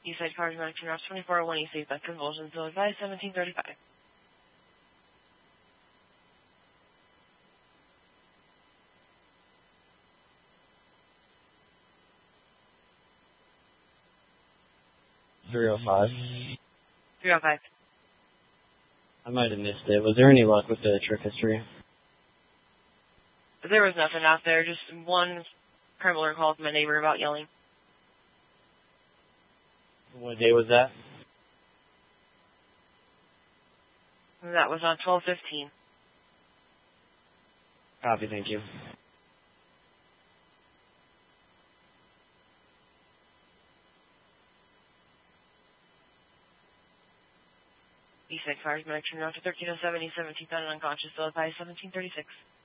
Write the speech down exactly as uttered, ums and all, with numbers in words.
Eastside Cars, Medical Route twenty-four oh one, Eastside Beth Convulsions, so advice seventeen thirty-five. three oh five. three oh five. I might have missed it. Was there any luck with the trip history? There was nothing out there, just one criminal called my neighbor about yelling. What day was that? That was on twelve fifteen. Copy, thank you. Eastside Cars, Medical Route thirteen oh seven, East seventeenth, unconscious, so advice seventeen thirty-six.